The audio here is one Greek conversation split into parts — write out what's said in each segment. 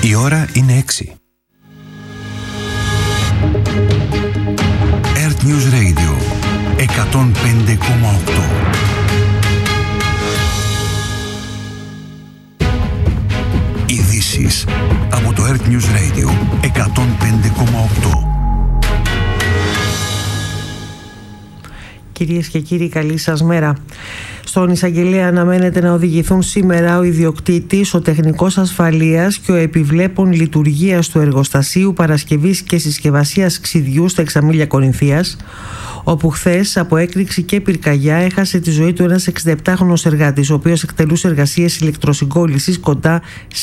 Η ώρα είναι 6. Earth News Radio 105,8. Ειδήσεις από το Earth News Radio 105,8. Κυρίες και κύριοι, καλή σας μέρα. Στον εισαγγελέα αναμένεται να οδηγηθούν σήμερα ο ιδιοκτήτης, ο τεχνικός ασφαλείας και ο επιβλέπων λειτουργίας του εργοστασίου παρασκευής και συσκευασίας ξυδιού στα Εξαμήλια Κορινθίας, όπου χθες από έκρηξη και πυρκαγιά έχασε τη ζωή του ένας 67χρονος εργάτης, ο οποίος εκτελούσε εργασίες ηλεκτροσυγκόλλησης κοντά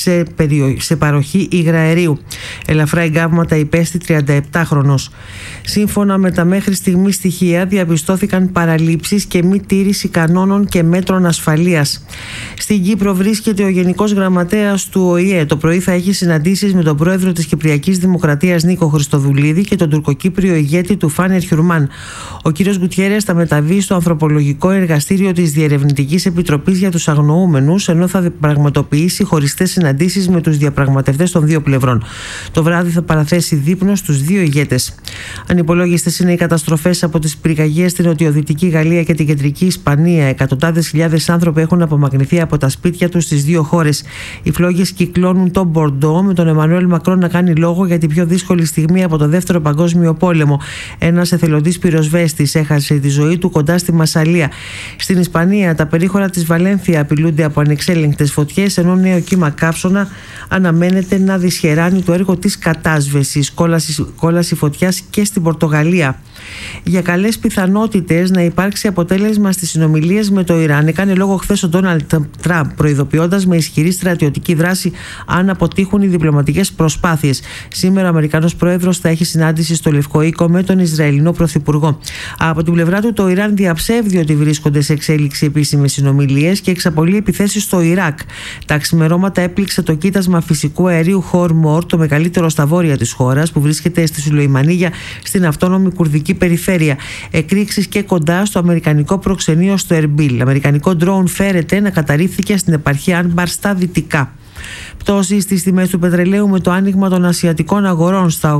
σε παροχή υγραερίου. Ελαφρά εγκάβματα υπέστη 37χρονος. Σύμφωνα με τα μέχρι στιγμή στοιχεία, διαπιστώθηκαν παραλήψεις και μη τήρηση κανόνων και μέτρων ασφαλείας. Στην Κύπρο βρίσκεται ο Γενικός Γραμματέας του ΟΗΕ. Το πρωί θα έχει συναντήσεις με τον πρόεδρο της Κυπριακής Δημοκρατίας Νίκο Χριστοδουλίδη και τον τουρκοκύπριο ηγέτη του Φάνερ Χιουρμάν. Ο κ. Γκουτιέρες θα μεταβεί στο ανθρωπολογικό εργαστήριο της Διερευνητικής Επιτροπής για τους Αγνοούμενους, ενώ θα πραγματοποιήσει χωριστές συναντήσεις με τους διαπραγματευτές των δύο πλευρών. Το βράδυ θα παραθέσει δείπνο στους δύο ηγέτες. Ανυπολόγιστες είναι οι καταστροφές από τις πυρκαγιές στην νοτιοδυτική Γαλλία και την κεντρική Ισπανία. Εκατοντάδες χιλιάδες άνθρωποι έχουν απομακρυνθεί από τα σπίτια τους στις δύο χώρες. Οι φλόγες κυκλώνουν τον Μπορντό, με τον Εμμανουέλ Μακρόν να κάνει λόγο για την πιο δύσκολη στιγμή από το Δεύτερο Παγκόσμιο Πόλεμο. Ένας εθελοντής πυροσβέστης έχασε τη ζωή του κοντά στη Μασσαλία. Στην Ισπανία, τα περίχωρα της Βαλένθια απειλούνται από ανεξέλεγκτες φωτιές, ενώ νέο κύμα καύσωνα αναμένεται να δυσχεράνει το έργο της κατάσβεσης. Κόλαση φωτιάς και στην Πορτογαλία. Για καλές πιθανότητες να υπάρξει αποτέλεσμα στις συνομιλίες με το Ιράν έκανε λόγο χθες ο Ντόναλντ Τραμπ, προειδοποιώντας με ισχυρή στρατιωτική δράση αν αποτύχουν οι διπλωματικές προσπάθειες. Σήμερα ο Αμερικανός Πρόεδρος θα έχει συνάντηση στο Λευκό Οίκο με τον Ισραηλινό Πρωθυπουργό. Από την πλευρά του, το Ιράν διαψεύδει ότι βρίσκονται σε εξέλιξη επίσημες συνομιλίες και εξαπολύει επιθέσεις στο Ιράκ. Τα ξημερώματα έπληξε το κοίτασμα φυσικού αερίου Χορμόρ, το μεγαλύτερο στα βόρεια της χώρας, που βρίσκεται στη Σουλεϊμανίγια, στην αυτόνομη κουρδική περιφέρεια. Εκρήξεις και κοντά στο αμερικανικό προξενείο στο Ερμπίλ. Αμερικανικό ντρόουν φέρεται να καταρρίφθηκε στην επαρχία Άνμπαρ στα δυτικά. Πτώση στις τιμές του πετρελαίου με το άνοιγμα των ασιατικών αγορών στα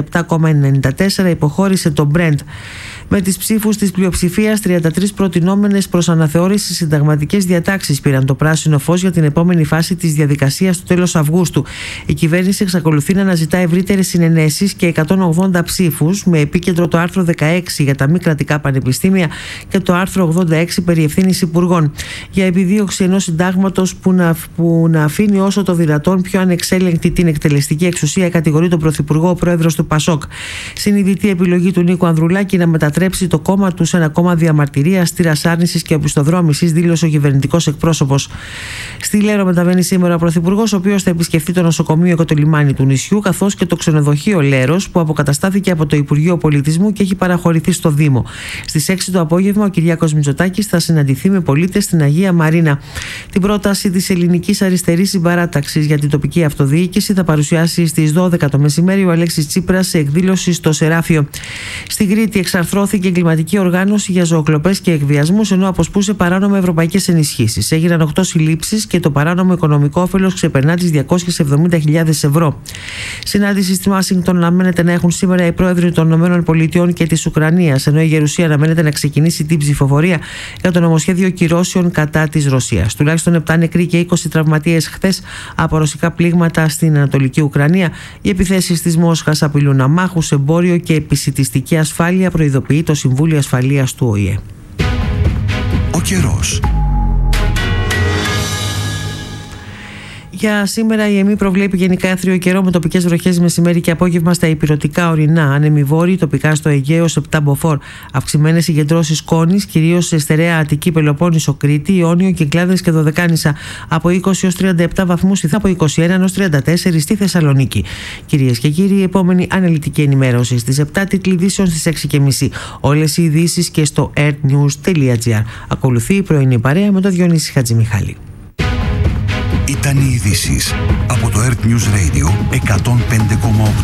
87,94 υποχώρησε το Brent. Με τις ψήφους της πλειοψηφίας, 33 προτινόμενες προς αναθεώρηση συνταγματικές διατάξεις πήραν το πράσινο φως για την επόμενη φάση της διαδικασίας στο τέλος Αυγούστου. Η κυβέρνηση εξακολουθεί να αναζητά ευρύτερες συνενέσεις και 180 ψήφους, με επίκεντρο το άρθρο 16 για τα μη κρατικά πανεπιστήμια και το άρθρο 86 περί ευθύνης υπουργών, για επιδίωξη ενός συντάγματος που να αφήνει όσο το δυνατόν πιο ανεξέλεγκτη την εκτελεστική εξουσία, κατηγορεί τον Πρωθυπουργό ο πρόεδρος του ΠΑΣΟΚ. Συνειδητή επιλογή του Νίκου Ανδρουλάκη να μετατρέψει το κόμμα του σε ένα κόμμα διαμαρτυρίας, στήρας άρνησης και οπισθοδρόμησης, δήλωσε ο κυβερνητικός εκπρόσωπος. Στη Λέρο μεταβαίνει σήμερα ο Πρωθυπουργός, ο οποίος θα επισκεφτεί το νοσοκομείο και το λιμάνι του νησιού, καθώς και το ξενοδοχείο Λέρος, που αποκαταστάθηκε από το Υπουργείο Πολιτισμού και έχει παραχωρηθεί στο Δήμο. Στις 6 το απόγευμα, ο Κυριάκος Μητσοτάκης θα συναντηθεί με πολίτες στην Αγία Μαρίνα. Την πρόταση της Ελληνικής Αριστερής Συμπαράταξης για την τοπική αυτοδιοίκηση θα παρουσιάσει στις 12 το μεσημέρι ο Αλέξης Τσίπρας σε εκδήλωση στο Σεράφιο. Στην Κρήτη εξαρθρώθηκε εγκληματική οργάνωση για ζωοκλοπές και εκβιασμούς, ενώ αποσπούσε παράνομα ευρωπαϊκές ενισχύσεις. Έγιναν 8 συλλήψεις και το παράνομο οικονομικό όφελος ξεπερνά τις 270.000 ευρώ. Συνάντηση στη Ουάσιγκτον αναμένεται να έχουν σήμερα οι πρόεδροι των ΗΠΑ και της Ουκρανίας, ενώ η Γερουσία αναμένεται να ξεκινήσει την ψηφοφορία για το νομοσχέδιο κυρώσεων κατά της Ρωσίας. Τουλάχιστον 7 νεκροί και 20 τραυματίες χθες από ρωσικά πλήγματα στην Ανατολική Ουκρανία. Οι επιθέσεις της Μόσχας απειλούν αμάχους, εμπόριο και επισιτιστική ασφάλεια, προειδοποιεί το Συμβούλιο Ασφαλείας του ΟΗΕ. Ο καιρός. Για σήμερα η ΕΜΗ προβλέπει γενικά άθριο καιρό με τοπικές βροχές μεσημέρι και απόγευμα στα ηπειρωτικά ορεινά. Άνεμοι βόρειοι, τοπικά στο Αιγαίο, 7 μποφόρ. Αυξημένες συγκεντρώσεις σκόνης, κυρίως σε στερεά Αττική, Πελοπόννησο, Κρήτη, Ιόνιο, Κυκλάδες και Δωδεκάνησα. Από 20 έως 37 βαθμούς, από 21 έως 34 στη Θεσσαλονίκη. Κυρίες και κύριοι, η επόμενη αναλυτική ενημέρωση στις 7, τίτλοι ειδήσεων στις 6.30. Όλες οι ειδήσεις και στο earthnews.gr. Ακολουθεί η πρωινή παρέα με τον Διονύση Χατζημιχάλη. Ήταν οι ειδήσεις από το Earth News Radio 105,8.